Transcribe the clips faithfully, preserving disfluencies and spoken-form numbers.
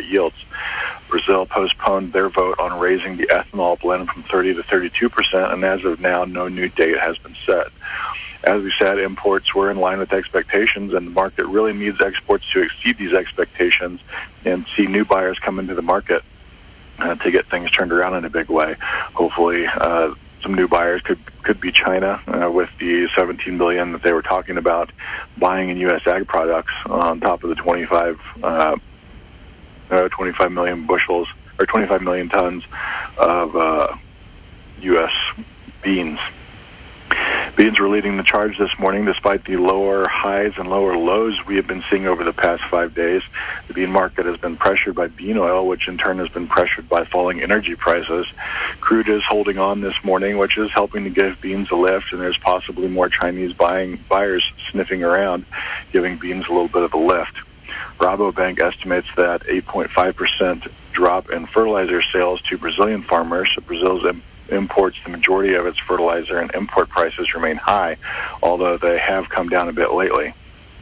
yields. Brazil postponed their vote on raising the ethanol blend from thirty to thirty-two percent, and as of now, no new date has been set. As we said, imports were in line with expectations, and the market really needs exports to exceed these expectations and see new buyers come into the market uh, to get things turned around in a big way. Hopefully, uh, some new buyers could could be China uh, with the seventeen billion dollars that they were talking about buying in U S ag products on top of the twenty-five, uh, uh, twenty-five million bushels or twenty-five million tons of uh, U S beans. Beans were leading the charge this morning despite the lower highs and lower lows we have been seeing over the past five days. The bean market has been pressured by bean oil, which in turn has been pressured by falling energy prices. Crude is holding on this morning, which is helping to give beans a lift, and there's possibly more Chinese buying buyers sniffing around, giving beans a little bit of a lift. Rabobank estimates that eight point five percent drop in fertilizer sales to Brazilian farmers. Brazil's imports the majority of its fertilizer, and import prices remain high, although they have come down a bit lately.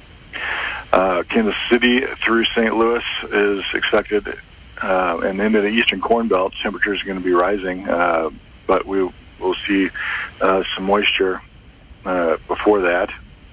Uh, Kansas City through Saint Louis is expected, uh, and into the eastern Corn Belt, temperatures are going to be rising, uh, but we will see uh, some moisture uh, before that.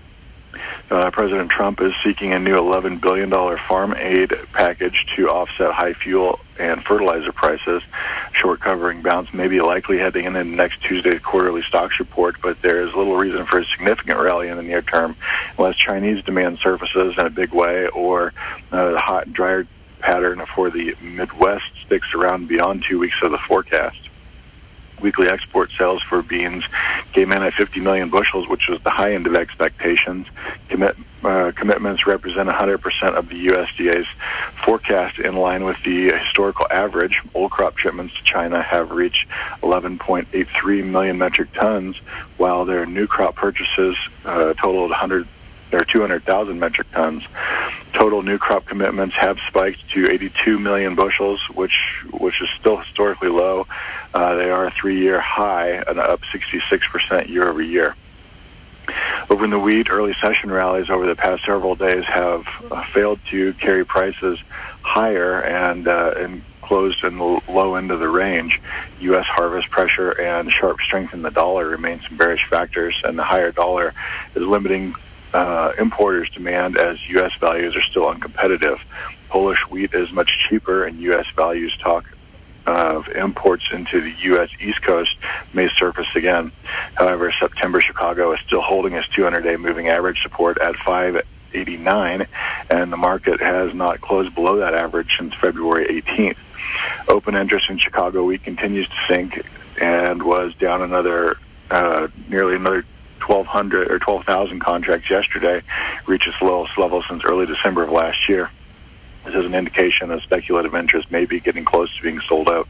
Uh, President Trump is seeking a new eleven billion dollars farm aid package to offset high fuel and fertilizer prices. Short covering bounce may be likely heading into next Tuesday's quarterly stocks report, but there is little reason for a significant rally in the near term unless Chinese demand surfaces in a big way or uh, the hot and drier pattern for the Midwest sticks around beyond two weeks of the forecast. Weekly export sales for beans came in at fifty million bushels, which was the high end of expectations. Commit, uh, commitments represent one hundred percent of the U S D A's forecast, in line with the historical average. Old crop shipments to China have reached eleven point eight three million metric tons, while their new crop purchases uh, totaled one hundred or two hundred thousand metric tons. Total new crop commitments have spiked to eighty-two million bushels, which which is still historically low. Uh, they are a three-year high and up sixty-six percent year over year. Over in the wheat, early session rallies over the past several days have uh, failed to carry prices higher and uh, and closed in the low end of the range. U S harvest pressure and sharp strength in the dollar remain some bearish factors, and the higher dollar is limiting Uh, importers' demand as U S values are still uncompetitive. Polish wheat is much cheaper, and U S values talk of imports into the U S East Coast may surface again. However, September Chicago is still holding its two hundred day moving average support at five eighty-nine, and the market has not closed below that average since February eighteenth. Open interest in Chicago wheat continues to sink and was down another uh, nearly another twelve hundred or twelve thousand contracts yesterday, reached its lowest level since early December of last year. This is an indication that speculative interest may be getting close to being sold out.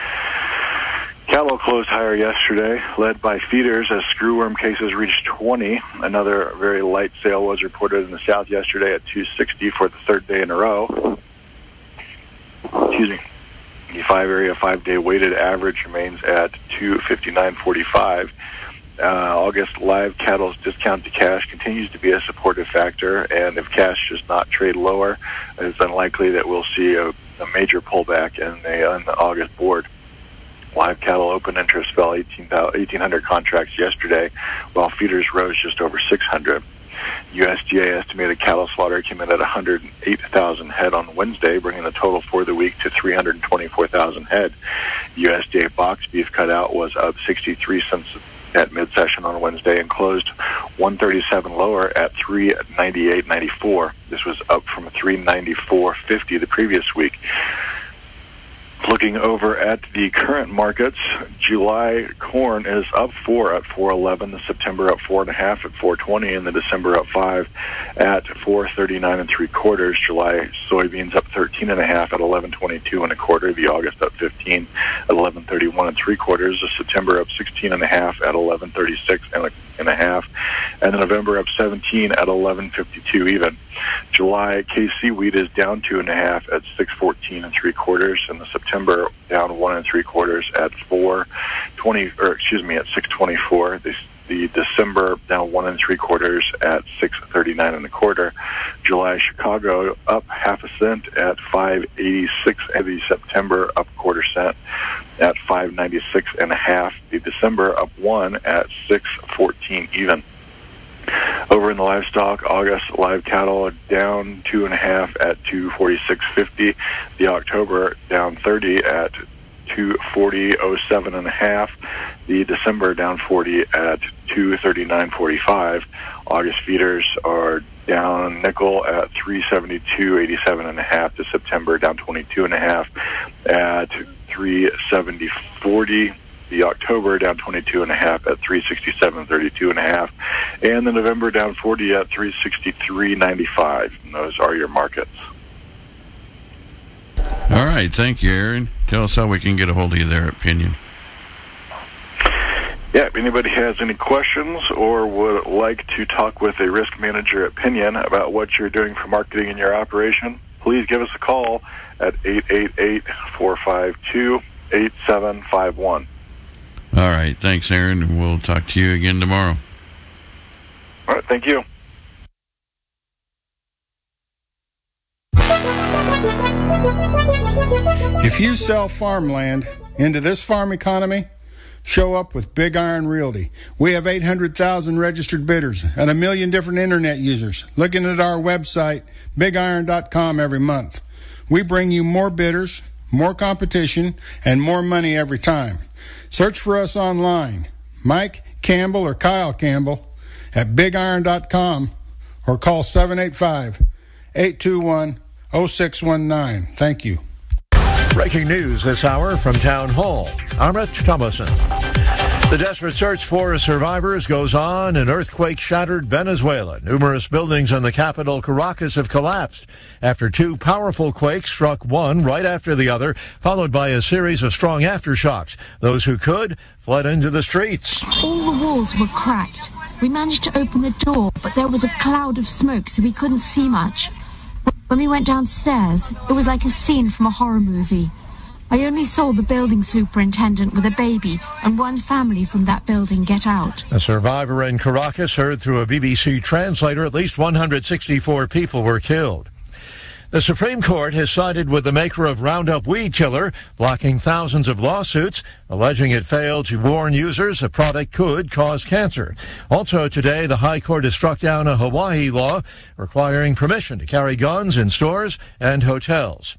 Cattle closed higher yesterday, led by feeders as screwworm cases reached twenty. Another very light sale was reported in the south yesterday at two sixty for the third day in a row. Excuse me. The five area five day weighted average remains at two fifty-nine forty-five. Uh, August live cattle's discount to cash continues to be a supportive factor, and if cash does not trade lower, it's unlikely that we'll see a, a major pullback in the, in the August board. Live cattle open interest fell eighteen hundred contracts yesterday, while feeders rose just over six hundred. U S D A estimated cattle slaughter came in at one hundred eight thousand head on Wednesday, bringing the total for the week to three hundred twenty-four thousand head. U S D A box beef cutout was up sixty-three cents at mid-session on Wednesday and closed one thirty-seven lower at three ninety-eight ninety-four. This was up from three ninety-four fifty the previous week. Looking over at the current markets, July corn is up four at four eleven, the September up four and a half at four twenty, and the December up five at four thirty-nine and three quarters. July soybeans up thirteen and a half at eleven twenty-two and a quarter. The August up fifteen at eleven thirty-one and three quarters. The September up sixteen and a half at eleven thirty-six and a, and a half, and the November up seventeen at eleven fifty-two even. July K C wheat is down two and a half at six fourteen and three quarters, and the September down one and three quarters at four twenty, or excuse me, at six twenty-four. The The December down one and three quarters at six thirty-nine and a quarter. July Chicago up half a cent at five eighty-six. The September up quarter cent at five ninety-six and a half. The December up one at six fourteen even. Over in the livestock, August live cattle down two and a half at two forty-six fifty. The October down thirty at two forty oh seven and a half. The December down forty at two thirty-nine forty-five. August feeders are down nickel at three seventy-two eighty-seven and a half. To September down twenty-two and a half at three seventy forty. The October down twenty-two and a half at three sixty-seven thirty-two and a half, and the November down forty at three sixty-three ninety-five. And those are your markets. All right, thank you, Aaron. Tell us how we can get a hold of you there at Pinion. Yeah, if anybody has any questions or would like to talk with a risk manager at Pinion about what you're doing for marketing in your operation, please give us a call at eight eight eight, four five two, eight seven five one. All right, thanks, Aaron. We'll talk to you again tomorrow. All right, thank you. If you sell farmland into this farm economy, show up with Big Iron Realty. We have eight hundred thousand registered bidders and a million different internet users looking at our website, big iron dot com, every month. We bring you more bidders, more competition, and more money every time. Search for us online, Mike Campbell or Kyle Campbell at big iron dot com, or call seven eight five, eight two one, oh six one nine. Thank you. Breaking news this hour from Town Hall. I'm Rich Thomason. The desperate search for survivors goes on in earthquake-shattered Venezuela. Numerous buildings in the capital, Caracas, have collapsed after two powerful quakes struck one right after the other, followed by a series of strong aftershocks. Those who could fled into the streets. All the walls were cracked. We managed to open the door, but there was a cloud of smoke, so we couldn't see much. When we went downstairs, it was like a scene from a horror movie. I only saw the building superintendent with a baby and one family from that building get out. A survivor in Caracas heard through a B B C translator at least one hundred sixty-four people were killed. The Supreme Court has sided with the maker of Roundup weed killer, blocking thousands of lawsuits, alleging it failed to warn users the product could cause cancer. Also today, the High Court has struck down a Hawaii law requiring permission to carry guns in stores and hotels.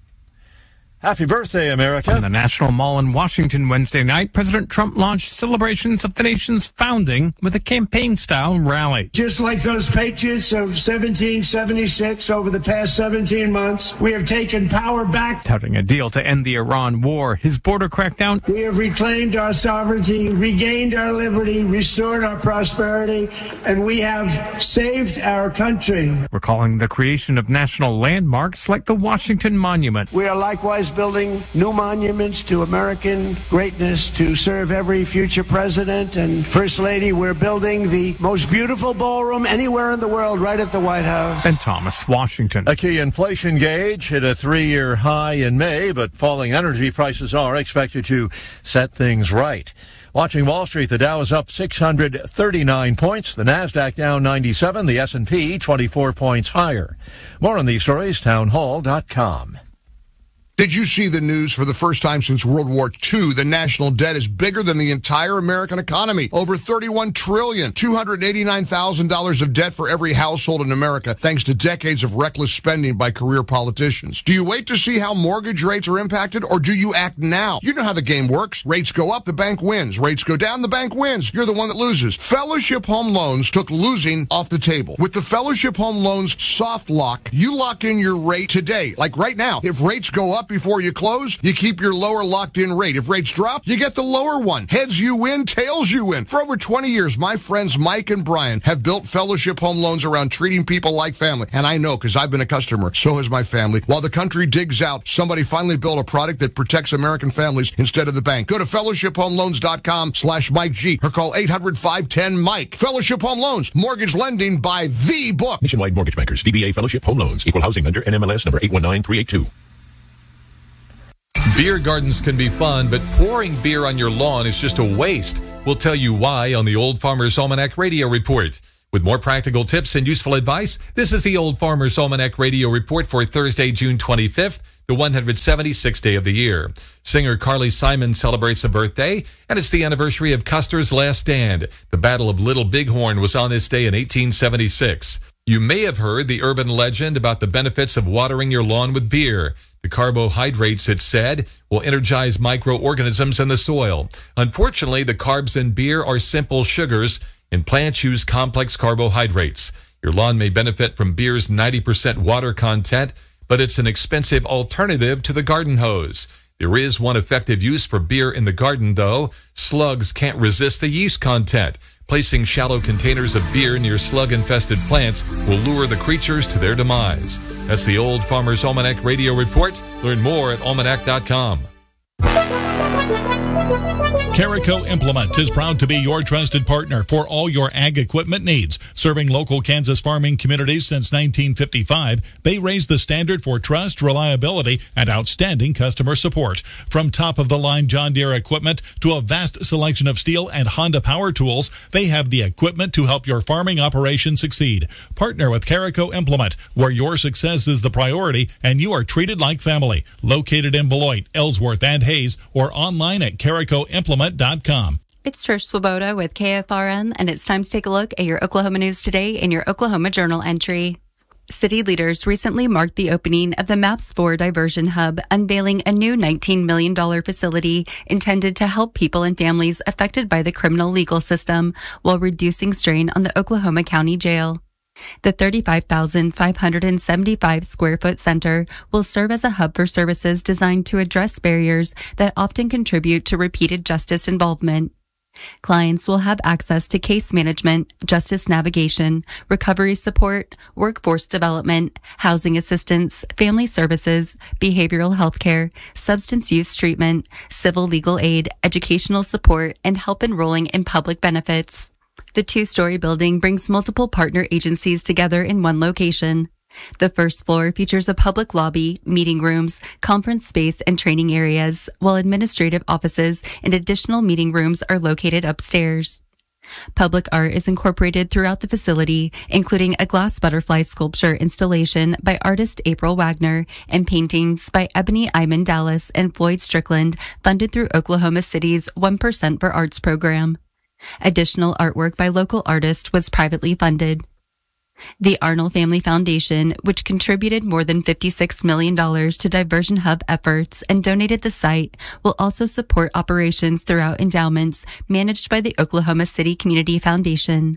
Happy birthday, America. In the National Mall in Washington Wednesday night, President Trump launched celebrations of the nation's founding with a campaign-style rally. Just like those patriots of seventeen seventy-six, over the past seventeen months, we have taken power back. Touting a deal to end the Iran war, his border crackdown. We have reclaimed our sovereignty, regained our liberty, restored our prosperity, and we have saved our country. Recalling the creation of national landmarks like the Washington Monument. We are likewise building new monuments to American greatness to serve every future president and First Lady. We're building the most beautiful ballroom anywhere in the world right at the White House. And Thomas Washington. A key inflation gauge hit a three-year high in May, but falling energy prices are expected to set things right. Watching Wall Street, the Dow is up six hundred thirty-nine points, the Nasdaq down ninety-seven, the S and P twenty-four points higher. More on these stories, town hall dot com. Did you see the news? For the first time since World War Two, the national debt is bigger than the entire American economy. Over thirty-one trillion dollars, two hundred eighty-nine thousand dollars of debt for every household in America, thanks to decades of reckless spending by career politicians. Do you wait to see how mortgage rates are impacted, or do you act now? You know how the game works. Rates go up, the bank wins. Rates go down, the bank wins. You're the one that loses. Fellowship Home Loans took losing off the table. With the Fellowship Home Loans soft lock, you lock in your rate today. Like right now, if rates go up before you close, you keep your lower locked-in rate. If rates drop, you get the lower one. Heads you win, tails you win. For over twenty years, my friends Mike and Brian have built Fellowship Home Loans around treating people like family. And I know, because I've been a customer. So has my family. While the country digs out, somebody finally built a product that protects American families instead of the bank. Go to fellowship home loans dot com slash Mike G or call eight hundred, five one zero, Mike. Fellowship Home Loans. Mortgage lending by the book. Nationwide Mortgage Bankers. D B A Fellowship Home Loans. Equal housing lender. N M L S number eight one nine three eight two. Beer gardens can be fun, but pouring beer on your lawn is just a waste. We'll tell you why on the Old Farmer's Almanac Radio Report. With more practical tips and useful advice, this is the Old Farmer's Almanac Radio Report for Thursday, June twenty-fifth, the one hundred seventy-sixth day of the year. Singer Carly Simon celebrates a birthday, and it's the anniversary of Custer's Last Stand. The Battle of Little Bighorn was on this day in eighteen seventy-six. You may have heard the urban legend about the benefits of watering your lawn with beer. The carbohydrates, it's said, will energize microorganisms in the soil. Unfortunately, the carbs in beer are simple sugars, and plants use complex carbohydrates. Your lawn may benefit from beer's ninety percent water content, but it's an expensive alternative to the garden hose. There is one effective use for beer in the garden, though. Slugs can't resist the yeast content. Placing shallow containers of beer near slug-infested plants will lure the creatures to their demise. That's the Old Farmer's Almanac Radio Report. Learn more at almanac dot com. Carico Implement is proud to be your trusted partner for all your ag equipment needs. Serving local Kansas farming communities since nineteen fifty-five, they raise the standard for trust, reliability, and outstanding customer support. From top-of-the-line John Deere equipment to a vast selection of Steel and Honda power tools, they have the equipment to help your farming operation succeed. Partner with Carico Implement, where your success is the priority and you are treated like family. Located in Beloit, Ellsworth, and Hayes, or online at carico implement dot com. It's Trish Swoboda with K F R M, and it's time to take a look at your Oklahoma news today in your Oklahoma Journal entry. City leaders recently marked the opening of the MAPS four Diversion Hub, unveiling a new nineteen million dollars facility intended to help people and families affected by the criminal legal system while reducing strain on the Oklahoma County Jail. The thirty-five thousand five hundred seventy-five square foot center will serve as a hub for services designed to address barriers that often contribute to repeated justice involvement. Clients will have access to case management, justice navigation, recovery support, workforce development, housing assistance, family services, behavioral health care, substance use treatment, civil legal aid, educational support, and help enrolling in public benefits. The two-story building brings multiple partner agencies together in one location. The first floor features a public lobby, meeting rooms, conference space, and training areas, while administrative offices and additional meeting rooms are located upstairs. Public art is incorporated throughout the facility, including a glass butterfly sculpture installation by artist April Wagner and paintings by Ebony Iman Dallas and Floyd Strickland, funded through Oklahoma City's one percent for Arts program. Additional artwork by local artists was privately funded. The Arnold Family Foundation, which contributed more than fifty-six million dollars to Diversion Hub efforts and donated the site, will also support operations throughout endowments managed by the Oklahoma City Community Foundation.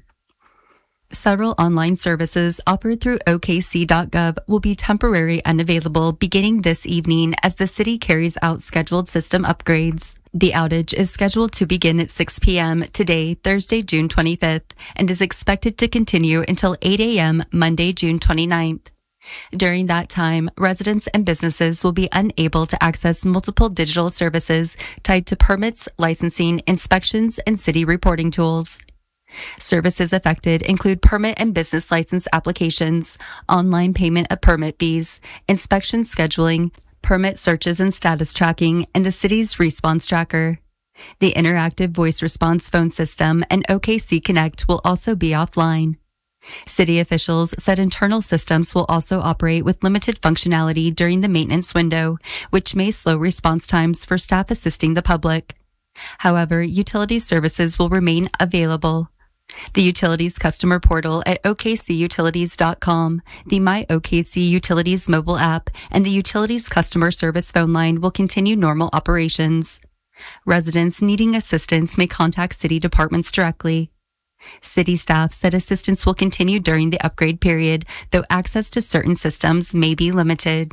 Several online services offered through O K C dot gov will be temporarily unavailable beginning this evening as the city carries out scheduled system upgrades. The outage is scheduled to begin at six p.m. today, Thursday, June twenty-fifth, and is expected to continue until eight a.m. Monday, June twenty-ninth. During that time, residents and businesses will be unable to access multiple digital services tied to permits, licensing, inspections, and city reporting tools. Services affected include permit and business license applications, online payment of permit fees, inspection scheduling, permit searches and status tracking, and the city's response tracker. The interactive voice response phone system and O K C Connect will also be offline. City officials said internal systems will also operate with limited functionality during the maintenance window, which may slow response times for staff assisting the public. However, utility services will remain available. The utilities customer portal at O K C utilities dot com, the My O K C Utilities mobile app, and the utilities customer service phone line will continue normal operations. Residents needing assistance may contact city departments directly. City staff said assistance will continue during the upgrade period, though access to certain systems may be limited.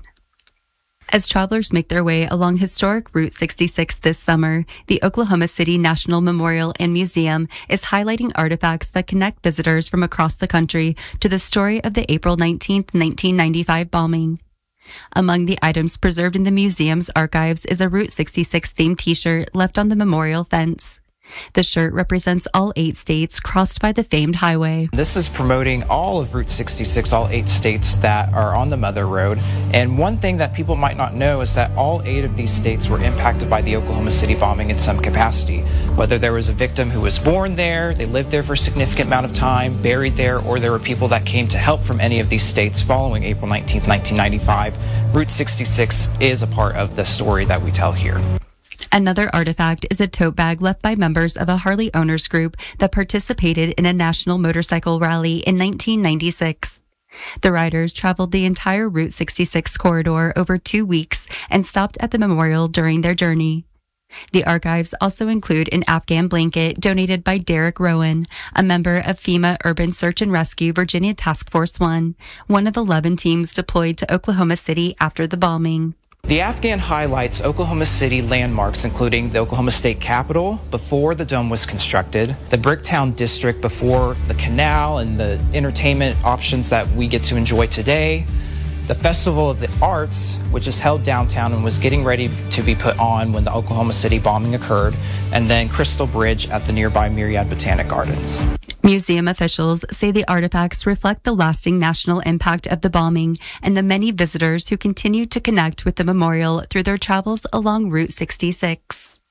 As travelers make their way along historic Route sixty-six this summer, the Oklahoma City National Memorial and Museum is highlighting artifacts that connect visitors from across the country to the story of the April nineteenth, nineteen ninety-five bombing. Among the items preserved in the museum's archives is a Route sixty-six themed t-shirt left on the memorial fence. The shirt represents all eight states crossed by the famed highway. This is promoting all of Route sixty-six, all eight states that are on the Mother Road. And one thing that people might not know is that all eight of these states were impacted by the Oklahoma City bombing in some capacity. Whether there was a victim who was born there, they lived there for a significant amount of time, buried there, or there were people that came to help from any of these states following April nineteenth, nineteen ninety-five. Route sixty-six is a part of the story that we tell here. Another artifact is a tote bag left by members of a Harley owners group that participated in a national motorcycle rally in nineteen ninety-six. The riders traveled the entire Route sixty-six corridor over two weeks and stopped at the memorial during their journey. The archives also include an Afghan blanket donated by Derek Rowan, a member of FEMA Urban Search and Rescue Virginia Task Force one, one of eleven teams deployed to Oklahoma City after the bombing. The Afghan highlights Oklahoma City landmarks, including the Oklahoma State Capitol before the dome was constructed, the Bricktown District before the canal and the entertainment options that we get to enjoy today, the Festival of the Arts, which is held downtown and was getting ready to be put on when the Oklahoma City bombing occurred, and then Crystal Bridge at the nearby Myriad Botanic Gardens. Museum officials say the artifacts reflect the lasting national impact of the bombing and the many visitors who continue to connect with the memorial through their travels along Route sixty-six.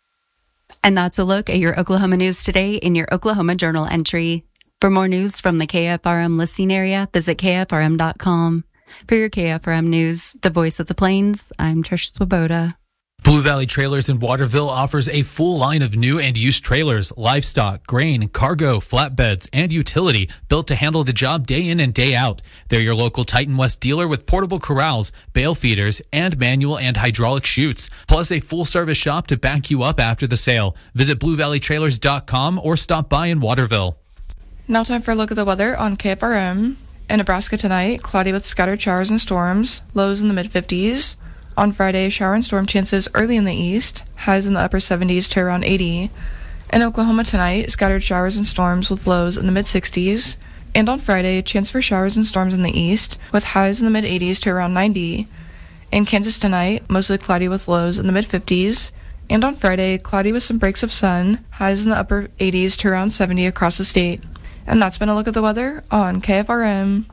And that's a look at your Oklahoma news today in your Oklahoma Journal entry. For more news from the K F R M listening area, visit K F R M dot com. For your K F R M News, the voice of the Plains, I'm Trish Swoboda. Blue Valley Trailers in Waterville offers a full line of new and used trailers, livestock, grain, cargo, flatbeds, and utility built to handle the job day in and day out. They're your local Titan West dealer with portable corrals, bale feeders, and manual and hydraulic chutes, plus a full-service shop to back you up after the sale. Visit blue valley trailers dot com or stop by in Waterville. Now time for a look at the weather on K F R M. In Nebraska tonight, cloudy with scattered showers and storms, lows in the mid fifties. On Friday, shower and storm chances early in the east, highs in the upper seventies to around eighty. In Oklahoma tonight, scattered showers and storms with lows in the mid sixties. And on Friday, chance for showers and storms in the east, with highs in the mid eighties to around ninety. In Kansas tonight, mostly cloudy with lows in the mid fifties. And on Friday, cloudy with some breaks of sun, highs in the upper eighties to around seventy across the state. And that's been a look at the weather on K F R M.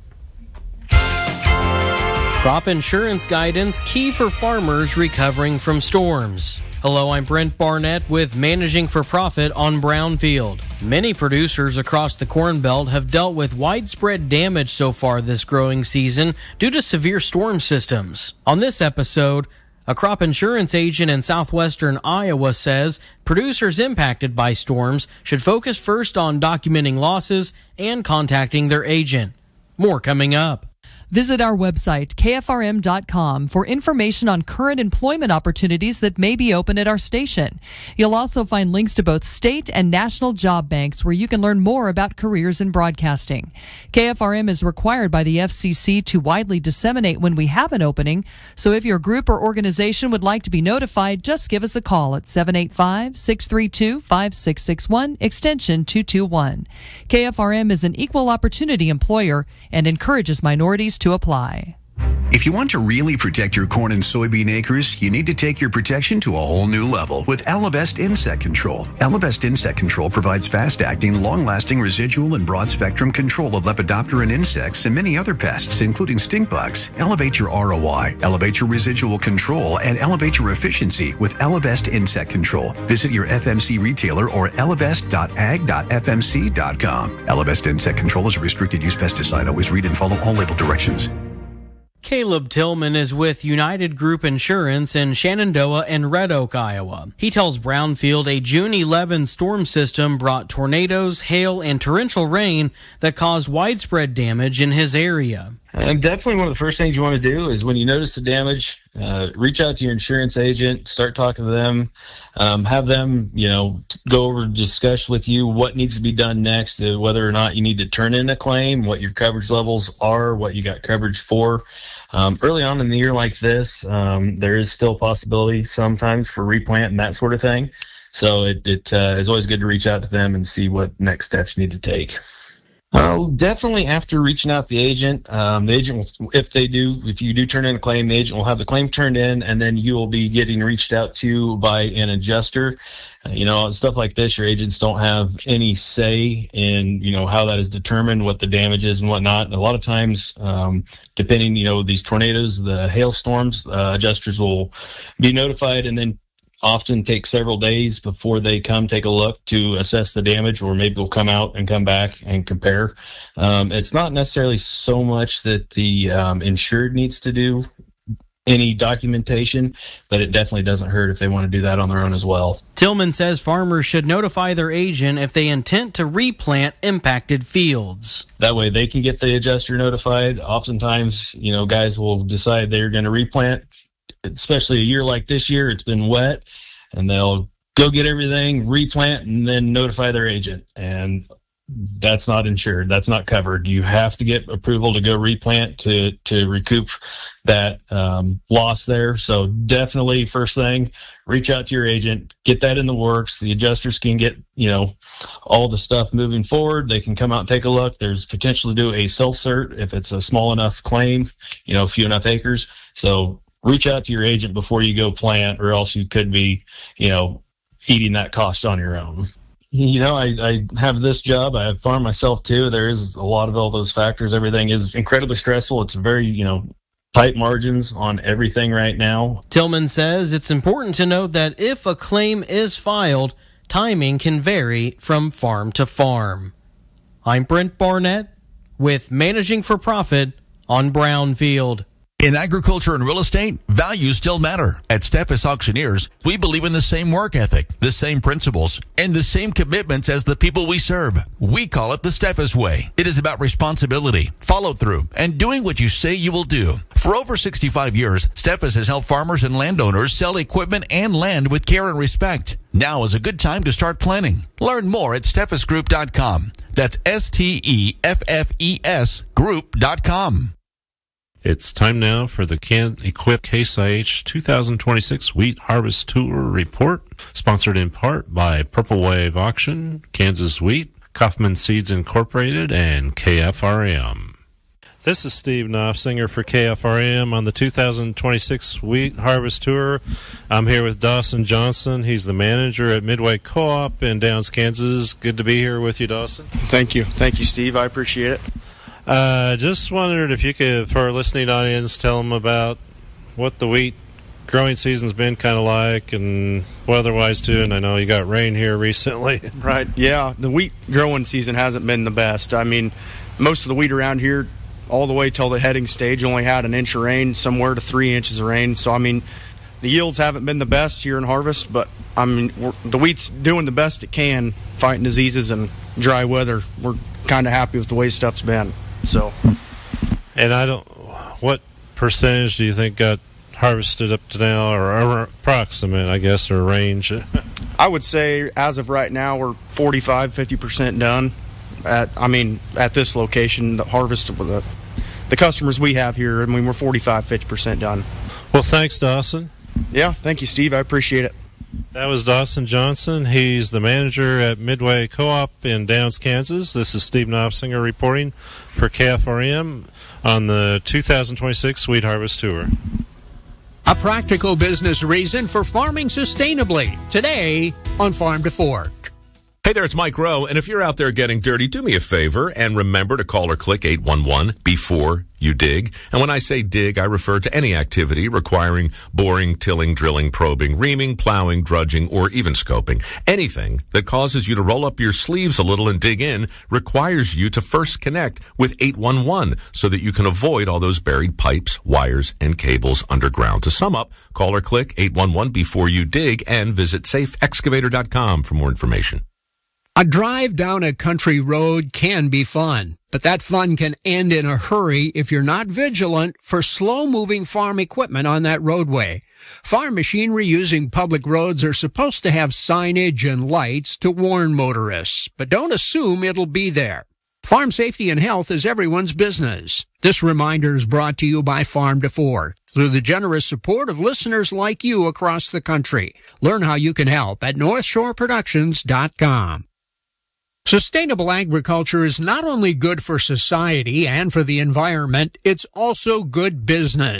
Crop insurance guidance key for farmers recovering from storms. Hello, I'm Brent Barnett with Managing for Profit on Brownfield. Many producers across the Corn Belt have dealt with widespread damage so far this growing season due to severe storm systems. On this episode, a crop insurance agent in southwestern Iowa says producers impacted by storms should focus first on documenting losses and contacting their agent. More coming up. Visit our website, K F R M dot com, for information on current employment opportunities that may be open at our station. You'll also find links to both state and national job banks where you can learn more about careers in broadcasting. K F R M is required by the F C C to widely disseminate when we have an opening, so if your group or organization would like to be notified, just give us a call at seven eight five, six three two, five six six one, extension two two one. K F R M is an equal opportunity employer and encourages minorities to apply. If you want to really protect your corn and soybean acres, you need to take your protection to a whole new level with Elevest Insect Control. Elevest Insect Control provides fast-acting, long-lasting residual and broad-spectrum control of Lepidopteran insects and many other pests, including stink bugs. Elevate your R O I, elevate your residual control, and elevate your efficiency with Elevest Insect Control. Visit your F M C retailer or elevest dot ag dot f m c dot com. Elevest Insect Control is a restricted-use pesticide. Always read and follow all label directions. Caleb Tillman is with United Group Insurance in Shenandoah and Red Oak, Iowa. He tells Brownfield a June eleventh storm system brought tornadoes, hail, and torrential rain that caused widespread damage in his area. And definitely one of the first things you want to do is when you notice the damage, uh, reach out to your insurance agent, start talking to them, um, have them, you know, go over and discuss with you what needs to be done next, uh, whether or not you need to turn in a claim, what your coverage levels are, what you got coverage for. Um, early on in the year like this, um, there is still a possibility sometimes for replant and that sort of thing. So it, it uh, is always good to reach out to them and see what next steps you need to take. Uh, definitely after reaching out to the agent, um, the agent will, if they do, if you do turn in a claim, the agent will have the claim turned in, and then you will be getting reached out to by an adjuster. Uh, you know, stuff like this, your agents don't have any say in, you know, how that is determined, what the damage is and whatnot. And a lot of times, um, depending, you know, these tornadoes, the hailstorms, uh, adjusters will be notified and then often take several days before they come take a look to assess the damage, or maybe they'll come out and come back and compare. Um, it's not necessarily so much that the um, insured needs to do any documentation, but it definitely doesn't hurt if they want to do that on their own as well. Tillman says farmers should notify their agent if they intend to replant impacted fields. That way they can get the adjuster notified. Oftentimes, you know, guys will decide they're going to replant, especially a year like this year. It's been wet, and they'll go get everything, replant, and then notify their agent. And that's not insured. That's not covered. You have to get approval to go replant to, to recoup that um, loss there. So definitely, first thing, reach out to your agent, get that in the works. The adjusters can get, you know, all the stuff moving forward. They can come out and take a look. There's potential to do a self-cert if it's a small enough claim, you know, a few enough acres. So reach out to your agent before you go plant, or else you could be, you know, eating that cost on your own. You know, I, I have this job. I farm myself too. There is a lot of all those factors. Everything is incredibly stressful. It's very, you know, tight margins on everything right now. Tillman says it's important to note that if a claim is filed, timing can vary from farm to farm. I'm Brent Barnett with Managing for Profit on Brownfield. In agriculture and real estate, values still matter. At Steffes Auctioneers, we believe in the same work ethic, the same principles, and the same commitments as the people we serve. We call it the Steffes way. It is about responsibility, follow through, and doing what you say you will do. For over sixty-five years, Steffes has helped farmers and landowners sell equipment and land with care and respect. Now is a good time to start planning. Learn more at steffes group dot com. That's S T E F F E S group dot com. It's time now for the Can Equip Case I H two thousand twenty-six Wheat Harvest Tour Report, sponsored in part by Purple Wave Auction, Kansas Wheat, Kaufman Seeds Incorporated, and K F R M. This is Steve Knopfsinger for K F R M on the two thousand twenty-six Wheat Harvest Tour. I'm here with Dawson Johnson. He's the manager at Midway Co-op in Downs, Kansas. Good to be here with you, Dawson. Thank you. Thank you, Steve. I appreciate it. Uh, just wondered if you could, for our listening audience, tell them about what the wheat growing season's been kind of like, and weather-wise too. And I know you got rain here recently. Right. Yeah, the wheat growing season hasn't been the best. I mean, most of the wheat around here, all the way till the heading stage, only had an inch of rain, somewhere to three inches of rain. So I mean, the yields haven't been the best here in harvest, but I mean, we're, the wheat's doing the best it can, fighting diseases and dry weather. We're kind of happy with the way stuff's been. So, and I don't. What percentage do you think got harvested up to now, or, or approximate, I guess, or range? I would say as of right now, we're forty-five, fifty percent done. At I mean, at this location, the harvest of the the customers we have here, I mean, we're forty-five, fifty percent done. Well, thanks, Dawson. Yeah, thank you, Steve. I appreciate it. That was Dawson Johnson. He's the manager at Midway Co-op in Downs, Kansas. This is Steve Knopfsinger reporting for K F R M on the two thousand twenty-six Wheat Harvest Tour. A practical business reason for farming sustainably. Today on Farm to Fork. Hey there, it's Mike Rowe, and if you're out there getting dirty, do me a favor and remember to call or click eight one one before you dig. And when I say dig, I refer to any activity requiring boring, tilling, drilling, probing, reaming, plowing, drudging, or even scoping. Anything that causes you to roll up your sleeves a little and dig in requires you to first connect with eight one one so that you can avoid all those buried pipes, wires, and cables underground. To sum up, call or click eight one one before you dig and visit safe excavator dot com for more information. A drive down a country road can be fun, but that fun can end in a hurry if you're not vigilant for slow-moving farm equipment on that roadway. Farm machinery using public roads are supposed to have signage and lights to warn motorists, but don't assume it'll be there. Farm safety and health is everyone's business. This reminder is brought to you by Farm to Fork through the generous support of listeners like you across the country. Learn how you can help at north shore productions dot com. Sustainable agriculture is not only good for society and for the environment, it's also good business.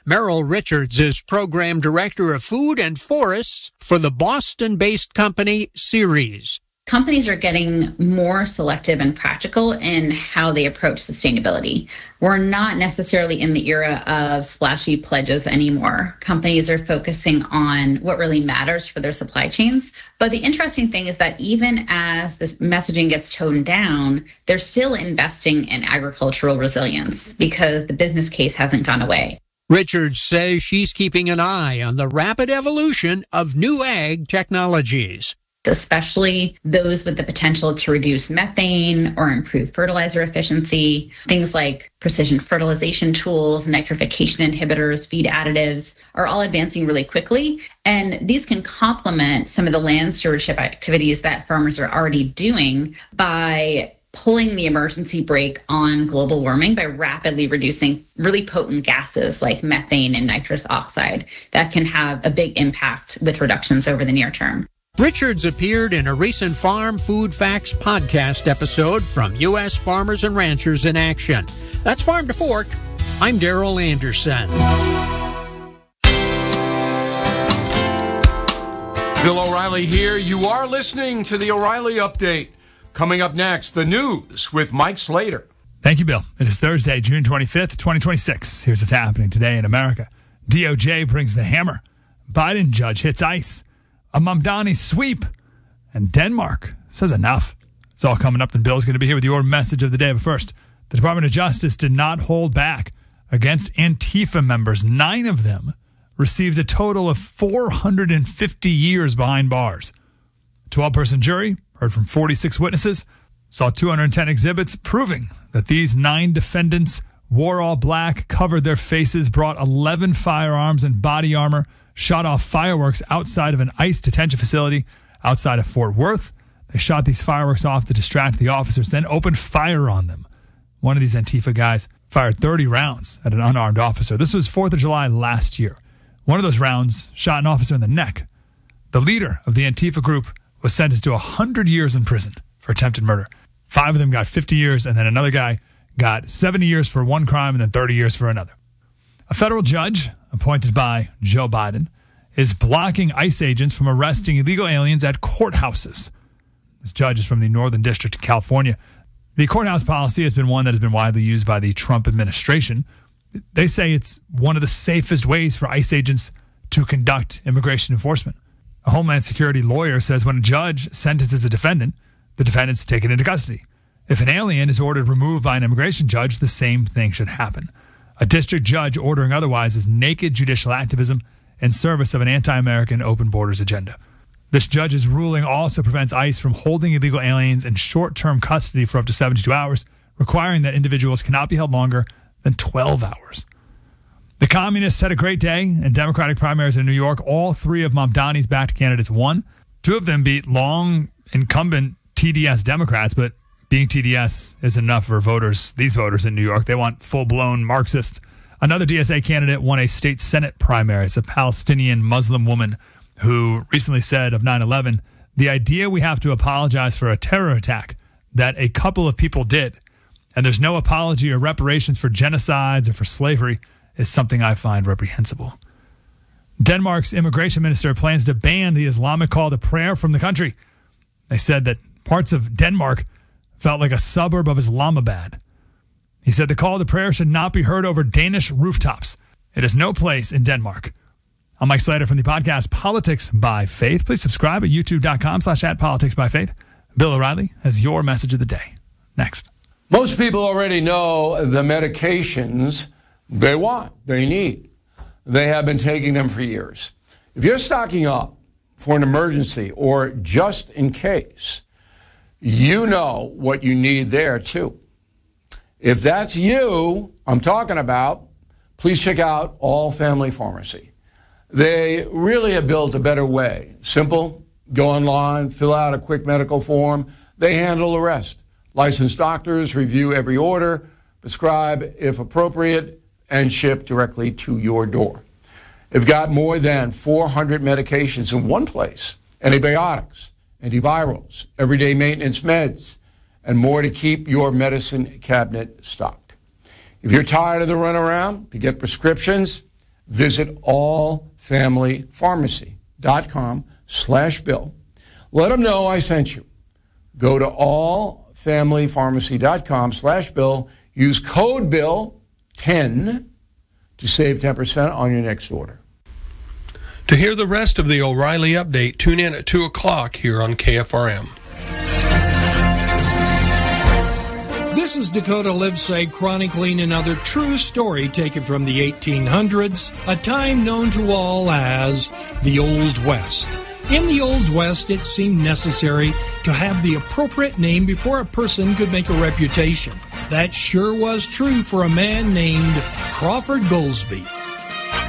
Merrill Richards is Program Director of Food and Forests for the Boston-based company Ceres. Companies are getting more selective and practical in how they approach sustainability. We're not necessarily in the era of splashy pledges anymore. Companies are focusing on what really matters for their supply chains. But the interesting thing is that even as this messaging gets toned down, they're still investing in agricultural resilience because the business case hasn't gone away. Richards says she's keeping an eye on the rapid evolution of new ag technologies, especially those with the potential to reduce methane or improve fertilizer efficiency. Things like precision fertilization tools, nitrification inhibitors, feed additives are all advancing really quickly. And these can complement some of the land stewardship activities that farmers are already doing by pulling the emergency brake on global warming by rapidly reducing really potent gases like methane and nitrous oxide that can have a big impact with reductions over the near term. Richards appeared in a recent Farm Food Facts podcast episode from U S Farmers and Ranchers in Action. That's Farm to Fork. I'm Daryl Anderson. Bill O'Reilly here. You are listening to the O'Reilly Update. Coming up next, the news with Mike Slater. Thank you, Bill. It is Thursday, June twenty-fifth, twenty twenty-six. Here's what's happening today in America. D O J brings the hammer. Biden judge hits ICE. A Mamdani sweep. And Denmark says enough. It's all coming up, and Bill's going to be here with your message of the day. But first, the Department of Justice did not hold back against Antifa members. Nine of them received a total of four hundred fifty years behind bars. A twelve-person jury heard from forty-six witnesses, saw two hundred ten exhibits proving that these nine defendants wore all black, covered their faces, brought eleven firearms and body armor, shot off fireworks outside of an ICE detention facility outside of Fort Worth. They shot these fireworks off to distract the officers, then opened fire on them. One of these Antifa guys fired thirty rounds at an unarmed officer. This was fourth of July last year. One of those rounds shot an officer in the neck. The leader of the Antifa group was sentenced to one hundred years in prison for attempted murder. Five of them got fifty years, and then another guy got seventy years for one crime and then thirty years for another. A federal judge appointed by Joe Biden is blocking ICE agents from arresting illegal aliens at courthouses. This judge is from the Northern District of California. The courthouse policy has been one that has been widely used by the Trump administration. They say it's one of the safest ways for ICE agents to conduct immigration enforcement. A Homeland Security lawyer says when a judge sentences a defendant, the defendant's taken into custody. If an alien is ordered removed by an immigration judge, the same thing should happen. A district judge ordering otherwise is naked judicial activism in service of an anti-American open borders agenda. This judge's ruling also prevents ICE from holding illegal aliens in short-term custody for up to seventy-two hours, requiring that individuals cannot be held longer than twelve hours. The communists had a great day in Democratic primaries in New York. All three of Mamdani's backed candidates won. Two of them beat long incumbent T D S Democrats, but being T D S is enough for voters, these voters in New York. They want full-blown Marxists. Another D S A candidate won a state Senate primary. It's a Palestinian Muslim woman who recently said of nine eleven, the idea we have to apologize for a terror attack that a couple of people did, and there's no apology or reparations for genocides or for slavery, is something I find reprehensible. Denmark's immigration minister plans to ban the Islamic call to prayer from the country. They said that parts of Denmark felt like a suburb of Islamabad. He said the call to prayer should not be heard over Danish rooftops. It has no place in Denmark. I'm Mike Slater from the podcast Politics by Faith. Please subscribe at youtube.com slash at politics by faith. Bill O'Reilly has your message of the day. Next. Most people already know the medications they want, they need. They have been taking them for years. If you're stocking up for an emergency or just in case, you know what you need there too. If that's you I'm talking about, please check out All Family Pharmacy. They really have built a better way. Simple, go online, fill out a quick medical form. They handle the rest. Licensed doctors review every order, prescribe if appropriate, and ship directly to your door. They've got more than four hundred medications in one place. Antibiotics, antivirals, everyday maintenance meds, and more to keep your medicine cabinet stocked. If you're tired of the runaround to get prescriptions, visit all family pharmacy dot com slash bill. Let them know I sent you. Go to all family pharmacy dot com slash bill. Use code bill ten to save ten percent on your next order. To hear the rest of the O'Reilly Update, tune in at two o'clock here on K F R M. This is Dakota Livesay chronicling another true story taken from the eighteen hundreds, a time known to all as the Old West. In the Old West, it seemed necessary to have the appropriate name before a person could make a reputation. That sure was true for a man named Crawford Goolsby.